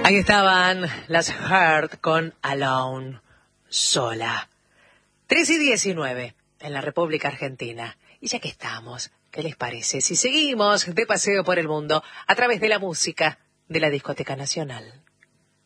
Ahí estaban las Heart con Alone, sola. 3:19 en la República Argentina. Y ya que estamos, ¿qué les parece si seguimos de paseo por el mundo a través de la música de la Discoteca Nacional?